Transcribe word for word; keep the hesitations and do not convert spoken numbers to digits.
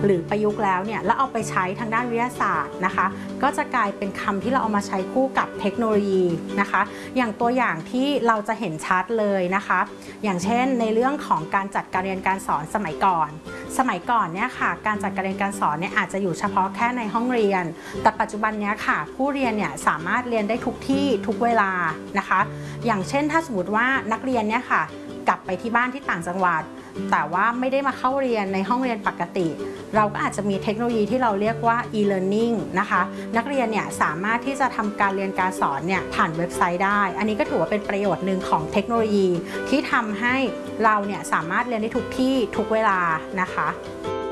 หรือประยุกต์แล้วเนี่ยแล้วเอาไปใช้ทางด้านวิทยาศาสตร์นะคะก็จะกลายเป็นคำที่เราเอามาใช้คู่กับเทคโนโลยีนะคะอย่างตัวอย่างที่เราจะเห็นชัดเลยนะคะอย่างเช่นในเรื่องของการจัดการเรียนการสอนสมัยก่อนสมัยก่อนเนี่ยค่ะการจัดการเรียนการสอนเนี่ยอาจจะอยู่เฉพาะแค่ในห้องเรียนแต่ปัจจุบันเนี้ยค่ะผู้เรียนเนี่ยสามารถเรียนได้ทุกที่ทุกเวลานะคะอย่างเช่นถ้าสมมติว่านักเรียนเนี่ยค่ะกลับไปที่บ้านที่ต่างจังหวัดแต่ว่าไม่ได้มาเข้าเรียนในห้องเรียนปกติเราก็อาจจะมีเทคโนโลยีที่เราเรียกว่า e-learning นะคะนักเรียนเนี่ยสามารถที่จะทำการเรียนการสอนเนี่ยผ่านเว็บไซต์ได้อันนี้ก็ถือว่าเป็นประโยชน์หนึ่งของเทคโนโลยีที่ทำให้เราเนี่ยสามารถเรียนได้ทุกที่ทุกเวลานะคะ